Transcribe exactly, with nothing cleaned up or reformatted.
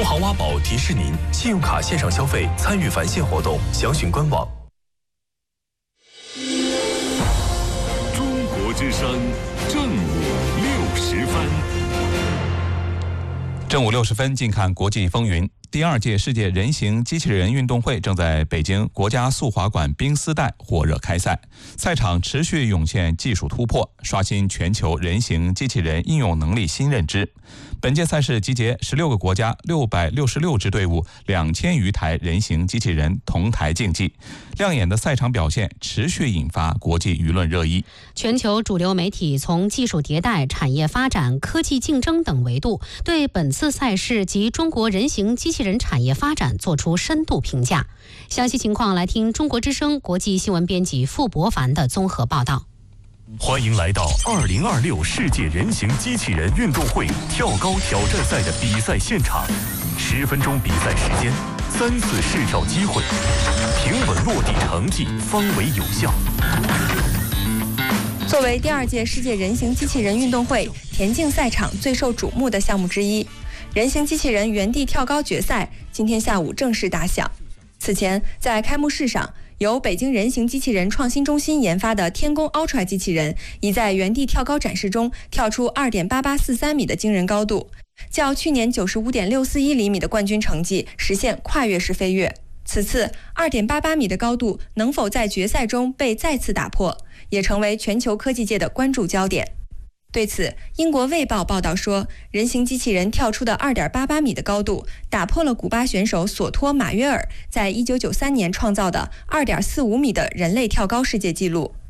东航挖宝提示您：信用卡线上消费参与返现活动，详询官网。 中国之声正午六十分。 正午六十分，近看国际风云。第二届世界人形机器人运动会正在北京国家速滑馆冰丝带火热开赛，赛场持续涌现技术突破，刷新全球人形机器人应用能力新认知。本届赛事集结十六个国家六百六十六支队伍，两千余台人形机器人同台竞技，亮眼的赛场表现持续引发国际舆论热议。 全球主流媒体从技术迭代、产业发展、科技竞争等维度，对本次赛事及中国人形机器人产业发展做出深度评价。详细情况来听中国之声国际新闻编辑傅博凡的综合报道。 欢迎来到二零二六世界人形机器人运动会跳高挑战赛的比赛现场，十分钟比赛时间，三次试跳机会，平稳落地成绩方为有效。 作为第二届世界人形机器人运动会田径赛场最受瞩目的项目之一，人形机器人原地跳高决赛今天下午正式打响。此前，在开幕式上，由北京人形机器人创新中心研发的天宫 Ultra 机器人已在原地跳高展示中跳出 二点八八四三米的惊人高度，较去年 九十五点六四一厘米的冠军成绩实现跨越式飞跃。此次 二点八八米的高度能否在决赛中被再次打破，也成为全球科技界的关注焦点。对此，英国《卫报》报道说，人形机器人跳出的 二点八八米的高度打破了古巴选手索托马约尔在一九九三年创造的 二点四五米的人类跳高世界纪录。